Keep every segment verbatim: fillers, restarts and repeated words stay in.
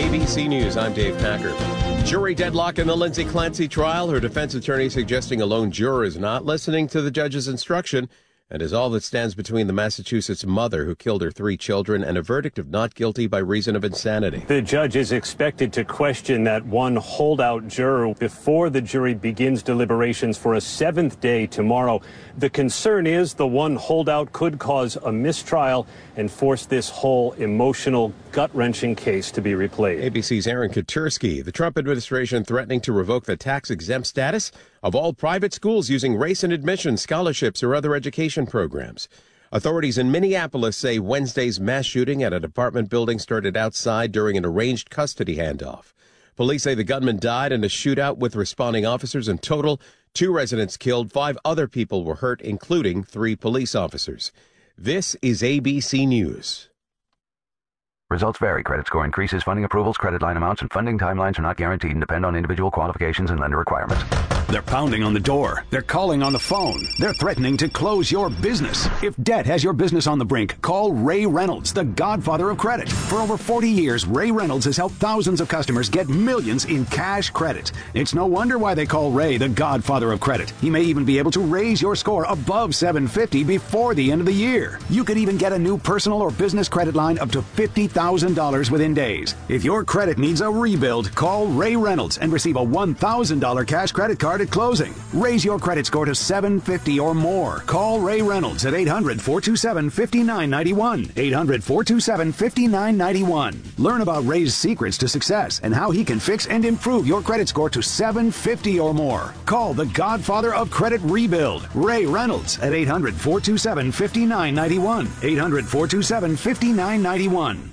A B C News, I'm Dave Packer. Jury deadlock in the Lindsay Clancy trial. Her defense attorney suggesting a lone juror is not listening to the judge's instruction and is all that stands between the Massachusetts mother who killed her three children and a verdict of not guilty by reason of insanity. The judge is expected to question that one holdout juror before the jury begins deliberations for a seventh day tomorrow. The concern is the one holdout could cause a mistrial and force this whole emotional, gut-wrenching case to be replayed. A B C's Aaron Katursky. The Trump administration threatening to revoke the tax-exempt status of all private schools using race and admission, scholarships, or other education programs. Authorities in Minneapolis say Wednesday's mass shooting at an apartment building started outside during an arranged custody handoff. Police say the gunman died in a shootout with responding officers. In total, two residents killed, five other people were hurt, including three police officers. This is A B C News. Results vary. Credit score increases, funding approvals, credit line amounts, and funding timelines are not guaranteed and depend on individual qualifications and lender requirements. They're pounding on the door. They're calling on the phone. They're threatening to close your business. If debt has your business on the brink, call Ray Reynolds, the godfather of credit. For over forty years, Ray Reynolds has helped thousands of customers get millions in cash credit. It's no wonder why they call Ray the godfather of credit. He may even be able to raise your score above seven fifty before the end of the year. You could even get a new personal or business credit line up to fifty thousand dollars within days. If your credit needs a rebuild, call Ray Reynolds and receive a one thousand dollars cash credit card at closing. Raise your credit score to seven fifty or more. Call Ray Reynolds at eight hundred, four two seven, five nine nine one. eight hundred, four two seven, five nine nine one. Learn about Ray's secrets to success and how he can fix and improve your credit score to seven fifty or more. Call the godfather of credit rebuild, Ray Reynolds, at eight hundred, four two seven, five nine nine one. eight hundred, four two seven, five nine nine one.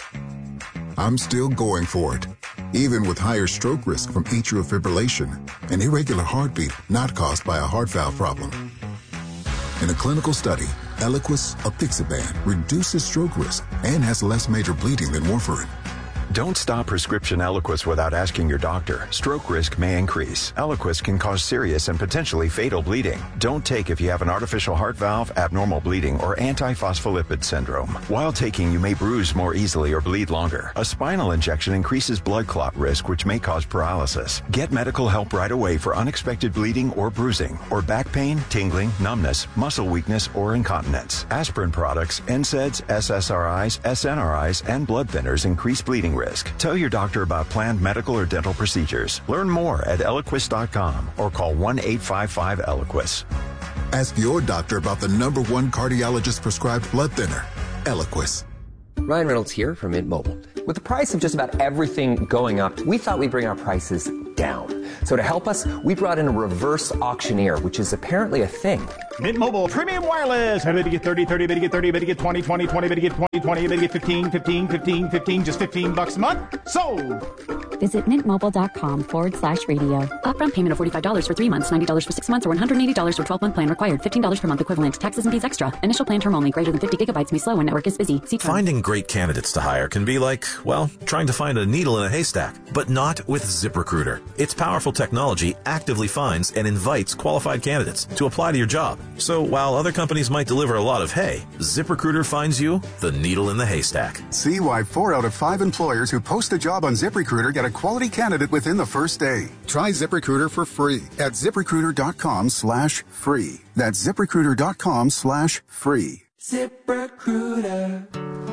I'm still going for it, even with higher stroke risk from atrial fibrillation, an irregular heartbeat not caused by a heart valve problem. In a clinical study, Eliquis apixaban reduces stroke risk and has less major bleeding than warfarin. Don't stop prescription Eliquis without asking your doctor. Stroke risk may increase. Eliquis can cause serious and potentially fatal bleeding. Don't take if you have an artificial heart valve, abnormal bleeding, or antiphospholipid syndrome. While taking, you may bruise more easily or bleed longer. A spinal injection increases blood clot risk, which may cause paralysis. Get medical help right away for unexpected bleeding or bruising, or back pain, tingling, numbness, muscle weakness, or incontinence. Aspirin products, N SAIDs, S S R Is, S N R Is, and blood thinners increase bleeding risk. Risk. Tell your doctor about planned medical or dental procedures. Learn more at Eliquis dot com or call one eight five five Eliquis. Ask your doctor about the number one cardiologist prescribed blood thinner, Eliquis. Ryan Reynolds here from Mint Mobile. With the price of just about everything going up, we thought we'd bring our prices down. So to help us, we brought in a reverse auctioneer, which is apparently a thing. Mint Mobile Premium Wireless. Better get thirty, thirty, better get thirty, better get twenty, twenty, twenty, better get twenty, twenty, better get fifteen, fifteen, fifteen, fifteen, just fifteen bucks a month. Sold! Visit mintmobile.com forward slash radio. Upfront payment of forty-five dollars for three months, ninety dollars for six months, or one hundred eighty dollars for twelve-month plan required. fifteen dollars per month equivalent. Taxes and fees extra. Initial plan term only. Greater than fifty gigabytes may slow when network is busy. See terms. Finding great candidates to hire can be like, well, trying to find a needle in a haystack, but not with ZipRecruiter. Its powerful technology actively finds and invites qualified candidates to apply to your job. So while other companies might deliver a lot of hay, ZipRecruiter finds you the needle in the haystack. See why four out of five employers who post a job on ZipRecruiter get a quality candidate within the first day. Try ZipRecruiter for free at ZipRecruiter.com slash free. That's ZipRecruiter.com slash free. ZipRecruiter.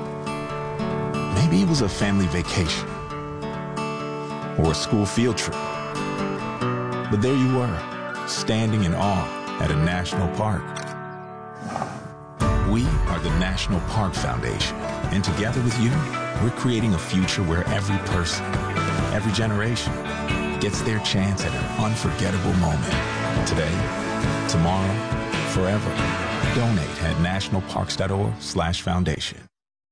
Maybe it was a family vacation or a school field trip. But there you were, standing in awe at a national park. We are the National Park Foundation, and together with you, we're creating a future where every person, every generation, gets their chance at an unforgettable moment. Today, tomorrow, forever. Donate at nationalparks.org slash foundation.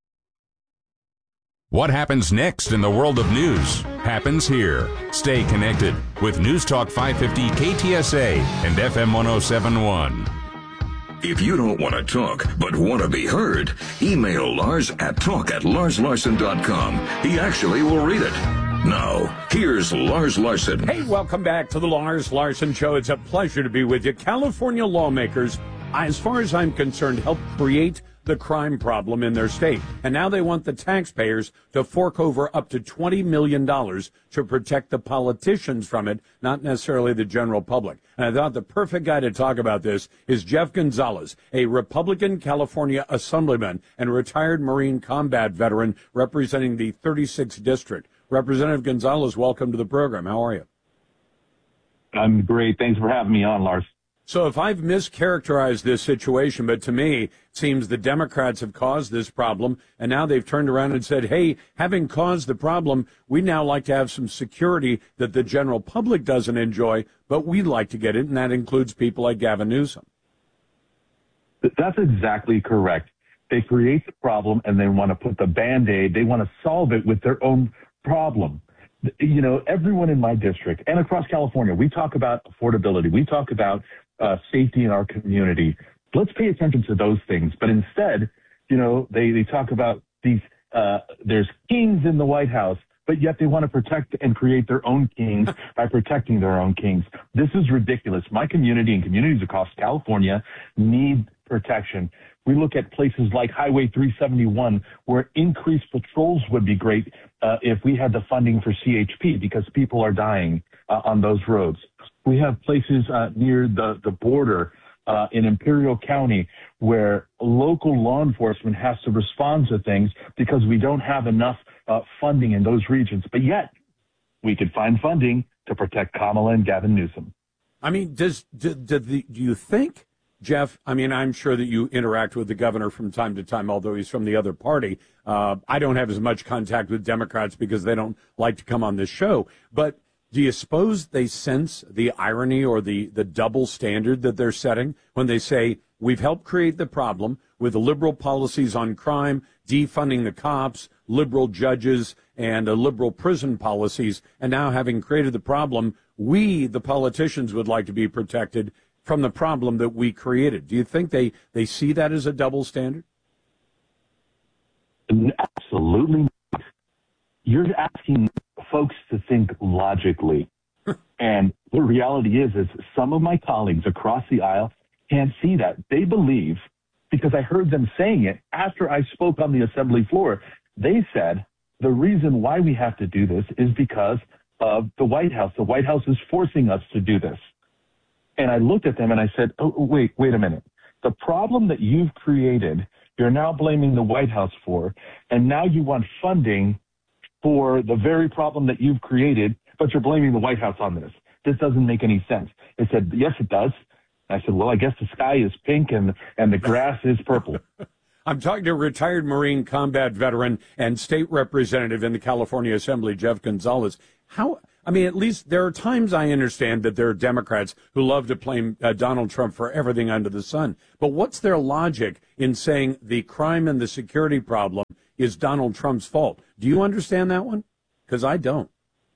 What happens next in the world of news happens here. Stay connected with News Talk five fifty K T S A and F M one oh seven point one. If you don't want to talk, but want to be heard, email Lars at talk at lars larson dot com. He actually will read it. Now, here's Lars Larson. Hey, welcome back to the Lars Larson Show. It's a pleasure to be with you. California lawmakers, as far as I'm concerned, helped create the crime problem in their state. And now they want the taxpayers to fork over up to twenty million dollars to protect the politicians from it, not necessarily the general public. And I thought the perfect guy to talk about this is Jeff Gonzalez, a Republican California assemblyman and retired Marine combat veteran representing the thirty-sixth District. Representative Gonzalez, welcome to the program. How are you? I'm great. Thanks for having me on, Lars. So if I've mischaracterized this situation, but to me, it seems the Democrats have caused this problem, and now they've turned around and said, hey, having caused the problem, we now like to have some security that the general public doesn't enjoy, but we'd like to get it, and that includes people like Gavin Newsom. That's exactly correct. They create the problem, and they want to put the Band-Aid. They want to solve it with their own problem. You know, everyone in my district and across California, we talk about affordability. We talk about uh, safety in our community. Let's pay attention to those things. But instead, you know, they, they talk about these, uh, there's kings in the White House, but yet they want to protect and create their own kings by protecting their own kings. This is ridiculous. My community and communities across California need protection. We look at places like Highway three seventy-one, where increased patrols would be great uh, if we had the funding for C H P, because people are dying uh, on those roads. We have places uh, near the, the border uh, in Imperial County where local law enforcement has to respond to things because we don't have enough uh, funding in those regions. But yet, we could find funding to protect Kamala and Gavin Newsom. I mean, does do, do, the, do you think, Jeff, I mean, I'm sure that you interact with the governor from time to time, although he's from the other party. Uh, I don't have as much contact with Democrats because they don't like to come on this show. But do you suppose they sense the irony or the, the double standard that they're setting when they say, we've helped create the problem with the liberal policies on crime, defunding the cops, liberal judges, and uh, liberal prison policies, and now having created the problem, we, the politicians, would like to be protected from the problem that we created. Do you think they, they see that as a double standard? Absolutely. You're asking folks to think logically. And the reality is, is some of my colleagues across the aisle can't see that. They believe, because I heard them saying it after I spoke on the assembly floor, they said the reason why we have to do this is because of the White House. The White House is forcing us to do this. And I looked at them and I said, oh, wait, wait a minute. The problem that you've created, you're now blaming the White House for, and now you want funding for the very problem that you've created, but you're blaming the White House on this. This doesn't make any sense. They said, yes, it does. I said, well, I guess the sky is pink and, and the grass is purple. I'm talking to retired Marine combat veteran and state representative in the California Assembly, Jeff Gonzalez. How, I mean, at least there are times I understand that there are Democrats who love to blame uh, Donald Trump for everything under the sun. But what's their logic in saying the crime and the security problem is Donald Trump's fault? Do you understand that one? Because I don't.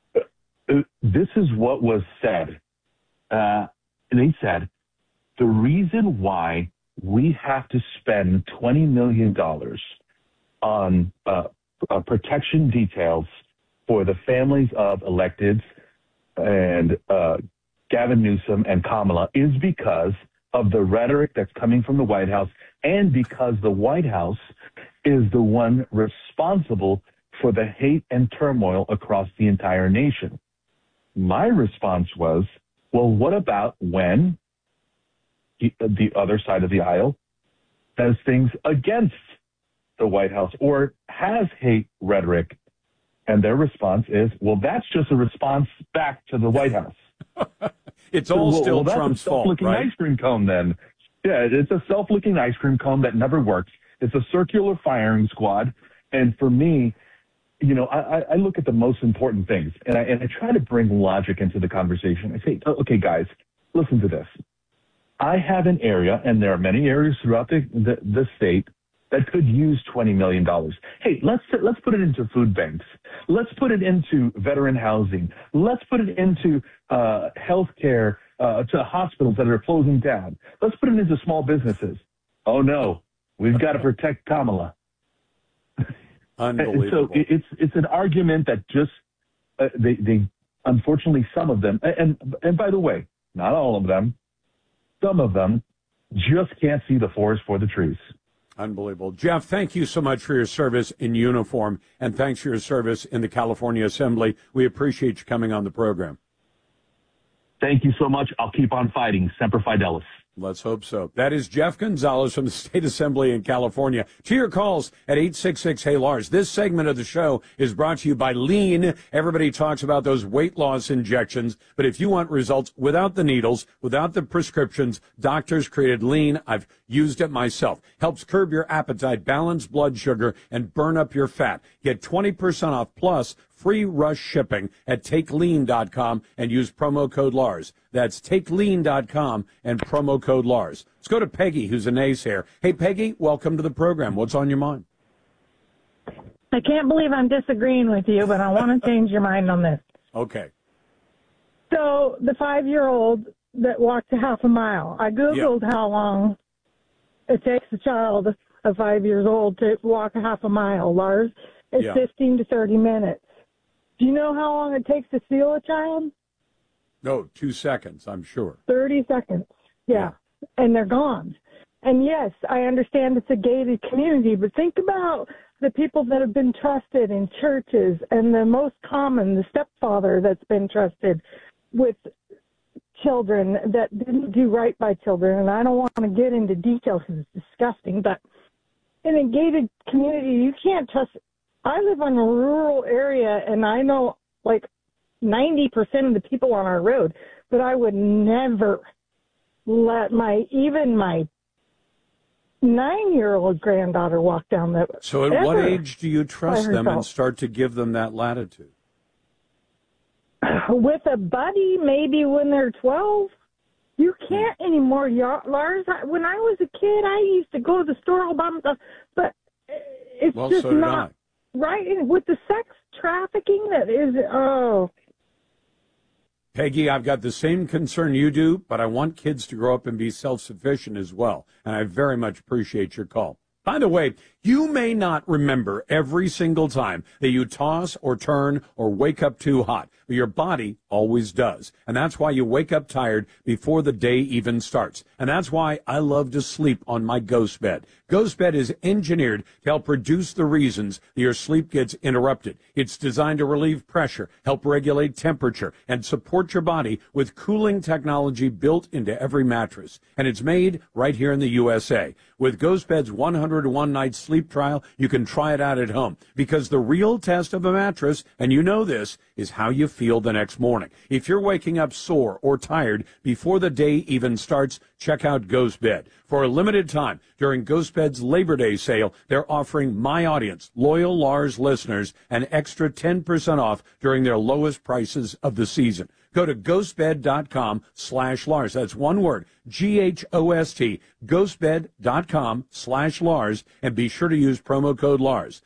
This is what was said. Uh, they said, the reason why we have to spend twenty million dollars on uh, uh, protection details for the families of electeds and uh, Gavin Newsom and Kamala is because of the rhetoric that's coming from the White House, and because the White House is the one responsible for the hate and turmoil across the entire nation. My response was, well, what about when the, the other side of the aisle says things against the White House or has hate rhetoric? And their response is, well, that's just a response back to the White House. It's all well, still well, that's Trump's a self-licking fault, right? ice cream cone then. Yeah, it's a self-licking ice cream cone that never works. It's a circular firing squad. And for me, you know, I, I look at the most important things, and I, and I try to bring logic into the conversation. I say, okay, guys, listen to this. I have an area, and there are many areas throughout the, the, the state that could use twenty million dollars. Hey, let's let's put it into food banks. Let's put it into veteran housing. Let's put it into uh, health care, uh, to hospitals that are closing down. Let's put it into small businesses. Oh, no, we've got to protect Kamala. Unbelievable. So it's it's an argument that just uh, they they unfortunately some of them and and by the way, not all of them, some of them just can't see the forest for the trees. Unbelievable. Jeff, thank you so much for your service in uniform, and thanks for your service in the California Assembly. We appreciate you coming on the program. Thank you so much. I'll keep on fighting. Semper Fidelis. Let's hope so. That is Jeff Gonzalez from the State Assembly in California. To your calls at eight six six, hey Lars. This segment of the show is brought to you by Lean. Everybody talks about those weight loss injections, but if you want results without the needles, without the prescriptions, doctors created Lean. I've used it myself. Helps curb your appetite, balance blood sugar, and burn up your fat. Get twenty percent off plus free rush shipping at take lean dot com and use promo code Lars. That's take lean dot com and promo code Lars. Let's go to Peggy, who's a naysayer. Hey, Peggy, welcome to the program. What's on your mind? I can't believe I'm disagreeing with you, but I want to change your mind on this. Okay. So the five-year-old that walked a half a mile, I Googled Yeah. how long it takes a child of five years old to walk a half a mile, Lars. It's Yeah. fifteen to thirty minutes. Do you know how long it takes to steal a child? No, two seconds, I'm sure. thirty seconds. Yeah. And they're gone. And yes, I understand it's a gated community, but think about the people that have been trusted in churches, and the most common, the stepfather that's been trusted with children that didn't do right by children. And I don't want to get into details because it's disgusting, but in a gated community, you can't trust. I live in a rural area, and I know like ninety percent of the people on our road, but I would never let my, even my nine-year-old granddaughter walk down the So at ever what age do you trust by them and herself. start to give them that latitude? With a buddy, maybe when they're twelve. You can't anymore, y'all. Lars. I- When I was a kid, I used to go to the store all by myself, but it's Well, just so did not right. And with the sex trafficking that is, oh, Peggy, I've got the same concern you do, but I want kids to grow up and be self-sufficient as well, and I very much appreciate your call. By the way, you may not remember every single time that you toss or turn or wake up too hot, but your body always does. And that's why you wake up tired before the day even starts. And that's why I love to sleep on my Ghost Bed. Ghost Bed is engineered to help reduce the reasons that your sleep gets interrupted. It's designed to relieve pressure, help regulate temperature, and support your body with cooling technology built into every mattress. And it's made right here in the U S A. With Ghost Bed's one hundred one night sleep trial, you can try it out at home, because the real test of a mattress, and you know this, is how you feel the next morning. If you're waking up sore or tired before the day even starts, check out Ghost Bed. For a limited time, during Ghost Bed's Labor Day sale, they're offering my audience, loyal Lars listeners, an extra ten percent off during their lowest prices of the season. Go to ghostbed.com slash Lars. That's one word, G H O S T, ghostbed.com slash Lars, and be sure to use promo code Lars.